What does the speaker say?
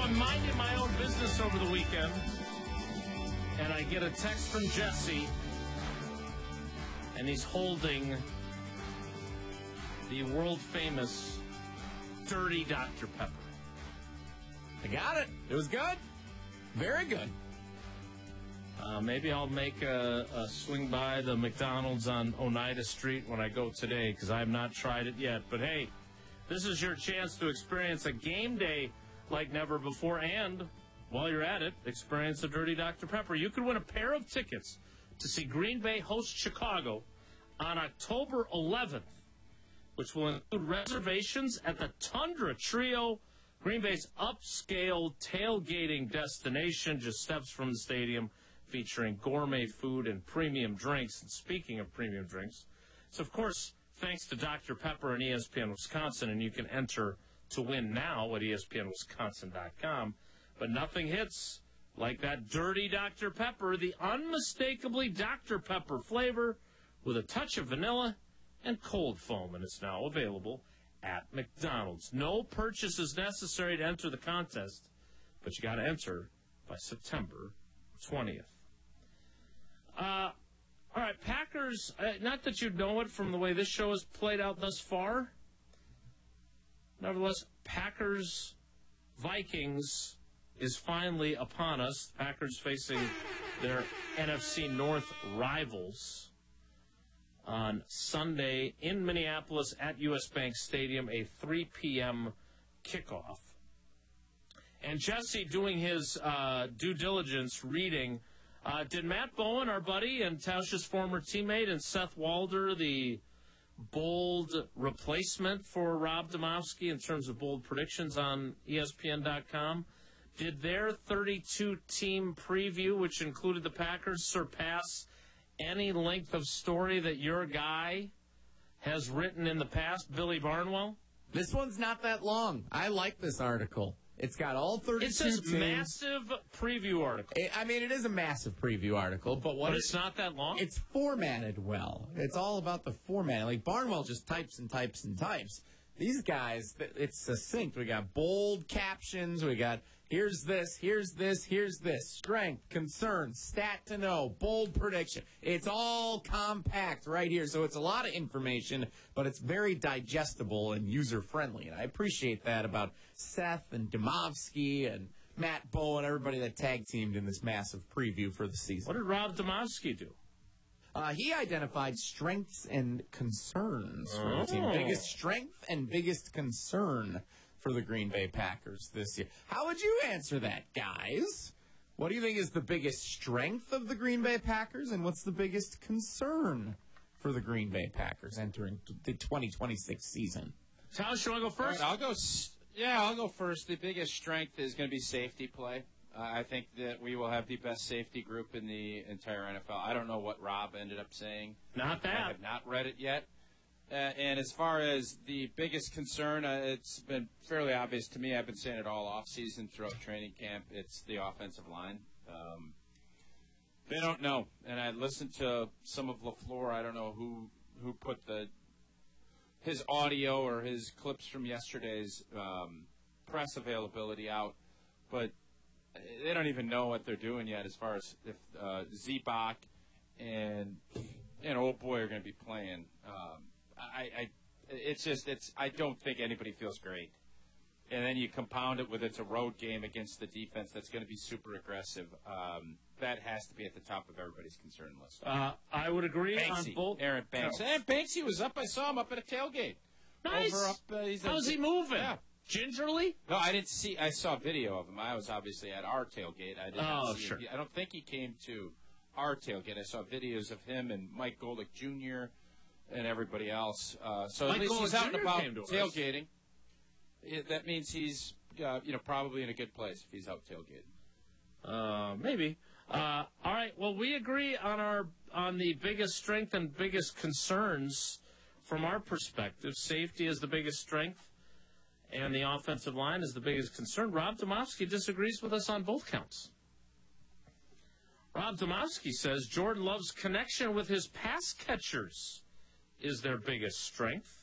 I'm minding my own business over the weekend, and I get a text from Jesse, and he's holding the world-famous Dirty Dr. Pepper. I got it. It was good. Very good. Maybe I'll make a swing by the McDonald's on Oneida Street when I go today, because I have not tried it yet. But hey, this is your chance to experience a game day like never before, and while you're at it, experience a Dirty Dr. Pepper. You could win a pair of tickets to see Green Bay host Chicago on October 11th, which will include reservations at the Tundra Trio, Green Bay's upscale tailgating destination, just steps from the stadium, featuring gourmet food and premium drinks. And speaking of premium drinks, it's, of course, thanks to Dr. Pepper and ESPN Wisconsin, and you can enter to win now at ESPNWisconsin.com. But nothing hits like that Dirty Dr. Pepper, the unmistakably Dr. Pepper flavor with a touch of vanilla and cold foam, and it's now available at McDonald's. No purchase is necessary to enter the contest, but you got to enter by September 20th. All right, Packers, not that you know it from the way this show has played out thus far. Nevertheless, Packers-Vikings is finally upon us. Packers facing their NFC North rivals on Sunday in Minneapolis at U.S. Bank Stadium, a 3 p.m. kickoff. And Jesse, doing his due diligence reading, did Matt Bowen, our buddy and Tausch's former teammate, and Seth Walder, the bold replacement for Rob Domofsky in terms of bold predictions on ESPN.com, did their 32-team preview, which included the Packers, surpass any length of story that your guy has written in the past, Billy Barnwell? This one's not that long. I like this article. It's got all 32 It says teams. massive preview article. It is a massive preview article, but it's not that long? It's formatted well. It's all about the formatting. Like, Barnwell just types and types and types. These guys, it's succinct. We got bold captions. We got here's this, here's this, here's this. Strength, concern, stat to know, bold prediction. It's all compact right here. So it's a lot of information, but it's very digestible and user-friendly. And I appreciate that about Seth and Domofsky and Matt Bowen, everybody that tag-teamed in this massive preview for the season. What did Rob Domofsky do? He identified strengths and concerns for the team. Biggest strength and biggest concern for the Green Bay Packers this year. How would you answer that, guys? What do you think is the biggest strength of the Green Bay Packers, and what's the biggest concern for the Green Bay Packers entering the 2026 season? Tausch, you want to go first? I'll go first. The biggest strength is going to be safety play. I think that we will have the best safety group in the entire NFL. I don't know what Rob ended up saying. Not that. I have not read it yet. And as far as the biggest concern, it's been fairly obvious to me. I've been saying it all offseason throughout training camp. It's the offensive line. They don't know. And I listened to some of LaFleur. I don't know who put his audio or his clips from yesterday's press availability out. But they don't even know what they're doing yet as far as if Zebach and Old Boy are going to be playing. I don't think anybody feels great. And then you compound it with it's a road game against the defense that's going to be super aggressive. That has to be at the top of everybody's concern list. I would agree on both. Aaron Banks. And Banksy was up. I saw him up at a tailgate. Nice. How's he moving? Yeah. Gingerly? No, I didn't see. I saw video of him. I was obviously at our tailgate. I didn't see sure. him. I don't think he came to our tailgate. I saw videos of him and Mike Golick Jr. and everybody else. So Mike at least he's out and about tailgating. That means he's probably in a good place if he's out tailgating. Maybe. All right. Well, we agree on the biggest strength and biggest concerns from our perspective. Safety is the biggest strength, and the offensive line is the biggest concern. Rob Domofsky disagrees with us on both counts. Rob Domofsky says Jordan Love's connection with his pass catchers is their biggest strength.